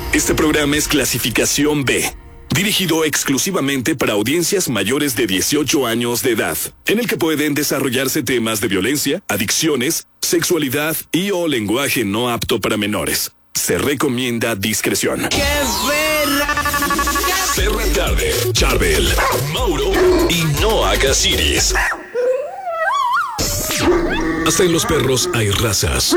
Este programa es clasificación B, dirigido exclusivamente para audiencias mayores de 18 años de edad, en el que pueden desarrollarse temas de violencia, adicciones, sexualidad y o lenguaje no apto para menores. Se recomienda discreción. ¡Qué perra! Perra Tarde, Charbel, Mauro y Noah Casiris. Hasta en los perros hay razas.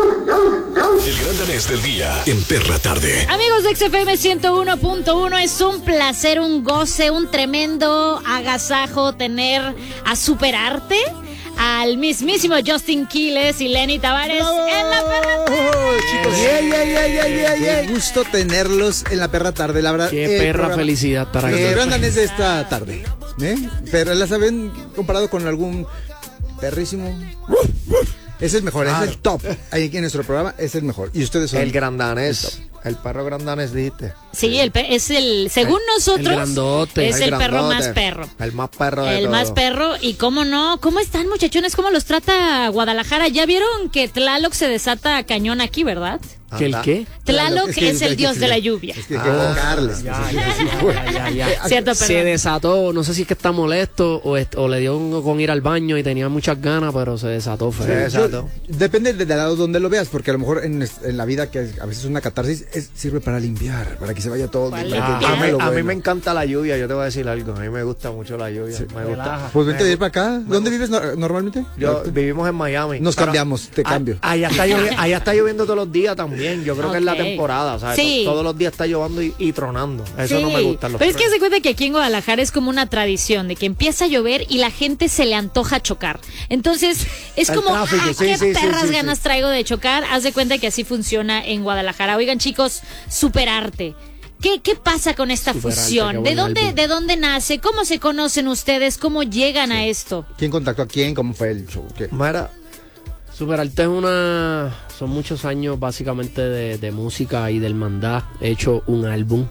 El gran danés del día en Perra Tarde. Amigos de XFM 101.1, es un placer, un goce, un tremendo agasajo tener a Superarte al mismísimo Justin Quiles y Lenny Tavares en la Perra Tarde. Chicos, qué gusto tenerlos en la Perra Tarde, la verdad. Qué perra felicidad para el que gran danés de esta tarde, pero las habían comparado con algún perrísimo. Es el mejor, es el top. Ahí en nuestro programa es el mejor. Y ustedes son el gran danés. El perro gran danés, dijiste. Sí, es el, según nosotros, el grandote, es el perro más perro. El más perro de El todo. más perro. Y cómo no, ¿cómo están, muchachones? ¿Cómo los trata Guadalajara? Ya vieron que Tlaloc se desata cañón aquí, ¿verdad? ¿Que el qué? Tlaloc es el dios de la lluvia. Es que Carles. Ya. Cierto, Se desató, no sé si es que está molesto o le dio con ir al baño y tenía muchas ganas, pero se desató feo. Se desató. Depende del lado donde lo veas, porque a lo mejor en la vida, que a veces es una catarsis, sirve para limpiar, para que se vaya todo. ¿Cuál Para que limpiar? tome A mí bueno. me encanta la lluvia, yo te voy a decir algo. A mí me gusta mucho la lluvia. Me gusta. Pues vente a vivir para acá. ¿Dónde vives normalmente? Vivimos en Miami. Nos cambiamos, te cambio. Allá está lloviendo todos los días también. Yo creo que es la temporada, ¿sabes? Sí. Todos los días está lloviendo y tronando. Eso no me gusta. Pero es que se cuenta que aquí en Guadalajara es como una tradición de que empieza a llover y la gente se le antoja chocar. Entonces es El como, tráfico, qué sí, perras sí. ganas traigo de chocar. Haz de cuenta que así funciona en Guadalajara. Oigan, chicos, Superarte. ¿Qué pasa con esta Superarte, fusión? qué buen álbum. ¿De dónde nace? ¿Cómo se conocen ustedes? ¿Cómo llegan a esto? ¿Quién contactó a quién? ¿Cómo fue el show? ¿Qué? Mira, Superarte son muchos años básicamente de música y de hermandad. He hecho un álbum.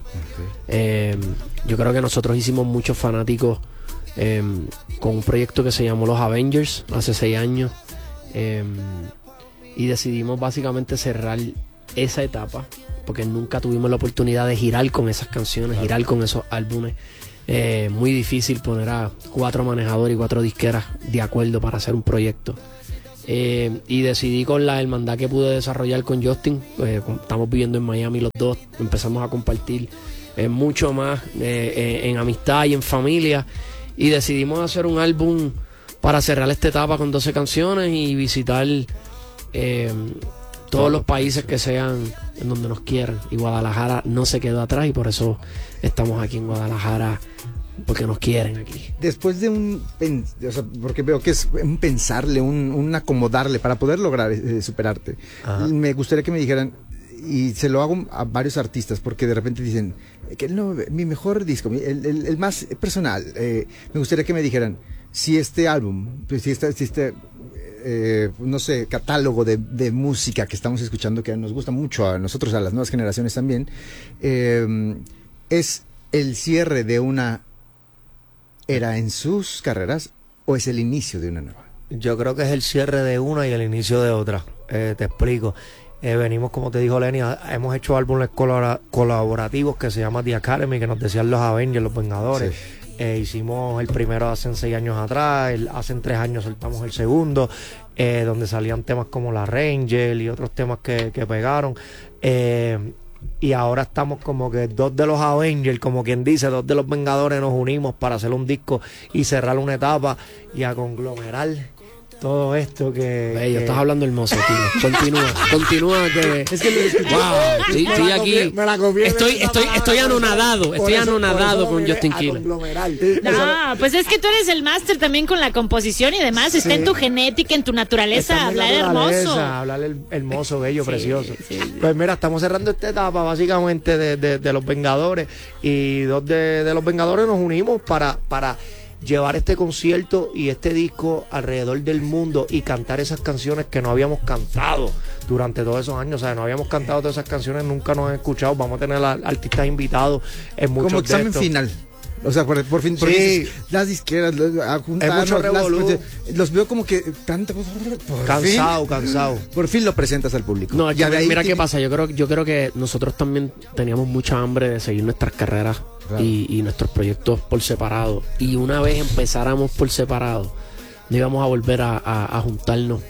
Yo creo que nosotros hicimos muchos fanáticos con un proyecto que se llamó Los Avengers hace 6 años. Y decidimos básicamente cerrar esa etapa porque nunca tuvimos la oportunidad de girar con esas canciones, girar con esos álbumes. Muy difícil poner a 4 manejadores y 4 disqueras de acuerdo para hacer un proyecto. Y decidí con la hermandad que pude desarrollar con Justin, estamos viviendo en Miami los dos, empezamos a compartir mucho más en amistad y en familia, y decidimos hacer un álbum para cerrar esta etapa con 12 canciones y visitar todos los países que sean en donde nos quieran, y Guadalajara no se quedó atrás, y por eso estamos aquí en Guadalajara, porque nos quieren aquí. Después de porque veo que es un pensarle, un acomodarle para poder lograr Superarte. Ajá. Me gustaría que me dijeran, y se lo hago a varios artistas, porque de repente dicen que no, mi mejor disco, el más personal. Me gustaría que me dijeran si este álbum, pues, si este no sé, catálogo de música que estamos escuchando, que nos gusta mucho a nosotros, a las nuevas generaciones también, es el cierre de una era en sus carreras, o es el inicio de una nueva. yo creo que es el cierre de una y el inicio de otra. Te explico. Venimos, como te dijo Lenny, hemos hecho álbumes colaborativos que se llama The Academy, que nos decían los Avengers, los Vengadores. Sí. Hicimos el primero hace 6 años atrás, hace 3 años soltamos el segundo, donde salían temas como la Ranger y otros temas que pegaron. Y ahora estamos como que 2 de los Avengers, como quien dice, 2 de los Vengadores nos unimos para hacer un disco y cerrar una etapa y a conglomerar todo esto que... Bello, estás hablando hermoso, tío. Continúa que... Es que wow, sí, estoy aquí. Estoy anonadado. Estoy anonadado con Justin Quiles. No, pues es que tú eres el máster también con la composición y demás. Está en tu genética, en tu naturaleza, hablar hermoso. Hablar hermoso, bello, Sí, precioso. sí. Pues mira, estamos cerrando esta etapa básicamente de los Vengadores, y 2 de los Vengadores nos unimos para llevar este concierto y este disco alrededor del mundo y cantar esas canciones que no habíamos cantado durante todos esos años. O sea, no habíamos cantado todas esas canciones, nunca nos han escuchado. Vamos a tener artistas invitados en muchos como examen de estos. final. O sea, por fin, porque Sí. dices, las disqueras, a juntarnos, mucho revolú. los veo como que tanta cosa. Cansado. Por fin lo presentas al público. No, Ya de ahí mira que- qué pasa. Yo creo que nosotros también teníamos mucha hambre de seguir nuestras carreras Claro. y nuestros proyectos por separado. Y una vez empezáramos por separado, no íbamos a volver a juntarnos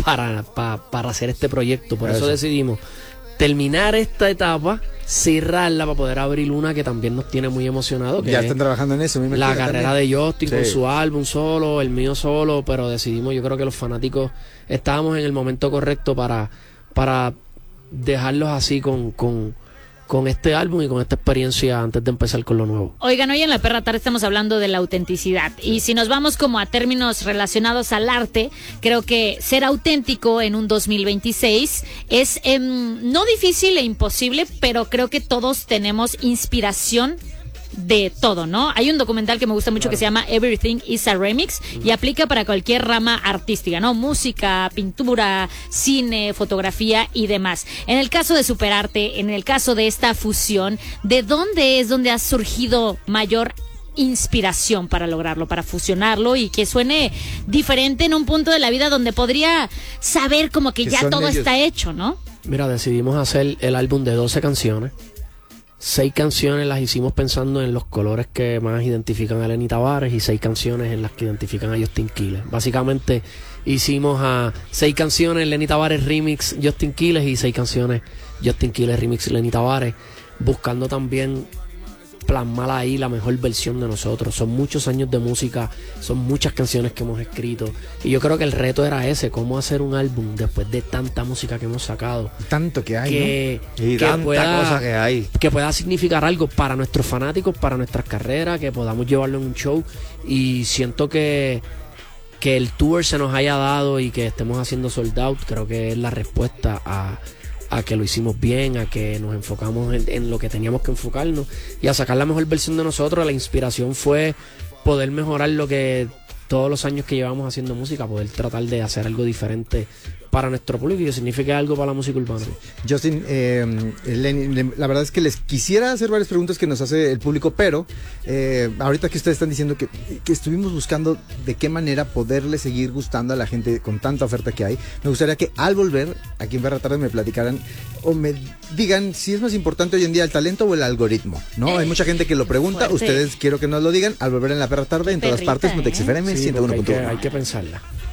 para hacer este proyecto. Por eso Eso. decidimos terminar esta etapa, cerrarla para poder abrir una que también nos tiene muy emocionados. Ya están trabajando en eso. me La imagino, carrera también. de Justin con Sí. su álbum solo, el mío solo, pero decidimos, yo creo que los fanáticos estábamos en el momento correcto para dejarlos así con este álbum y con esta experiencia antes de empezar con lo nuevo. Oigan, hoy en La Perra Tarde estamos hablando de la autenticidad. Y si nos vamos como a términos relacionados al arte, creo que ser auténtico en un 2026 es no difícil e imposible, pero creo que todos tenemos inspiración de todo, ¿no? Hay un documental que me gusta mucho que se llama Everything is a Remix y aplica para cualquier rama artística, ¿no? Música, pintura, cine, fotografía y demás. En el caso de Superarte, en el caso de esta fusión, ¿de dónde es donde ha surgido mayor inspiración para lograrlo, para fusionarlo y que suene diferente en un punto de la vida donde podría saber como que Que ya son todo ellos. está hecho, ¿no? Mira, decidimos hacer el álbum de 12 canciones. 6 canciones las hicimos pensando en los colores que más identifican a Lenny Tavares y 6 canciones en las que identifican a Justin Quiles. Básicamente hicimos a 6 canciones Lenny Tavares remix Justin Quiles y 6 canciones Justin Quiles remix Lenny Tavares, buscando también plasmar ahí la mejor versión de nosotros. Son muchos años de música, son muchas canciones que hemos escrito y yo creo que el reto era ese, cómo hacer un álbum después de tanta música que hemos sacado Tanto que hay, Y tanta cosa que hay. que pueda significar algo para nuestros fanáticos, para nuestras carreras, que podamos llevarlo en un show. Y siento que el tour se nos haya dado y que estemos haciendo sold out, creo que es la respuesta a que lo hicimos bien, a que nos enfocamos en lo que teníamos que enfocarnos y a sacar la mejor versión de nosotros. La inspiración fue poder mejorar lo que todos los años que llevamos haciendo música, poder tratar de hacer algo diferente para nuestro público y que signifique algo para la música urbana. Justin, Lenny, la verdad es que les quisiera hacer varias preguntas que nos hace el público, pero ahorita que ustedes están diciendo que estuvimos buscando de qué manera poderle seguir gustando a la gente con tanta oferta que hay, me gustaría que al volver aquí en Perra Tarde me platicaran o me digan si es más importante hoy en día el talento o el algoritmo, ¿no? Hay mucha gente que lo pregunta, Fuerte. ustedes quiero que nos lo digan al volver en La Perra Tarde en todas Perrita, partes, Mutex FM Sí, porque 101.1. hay que pensarla.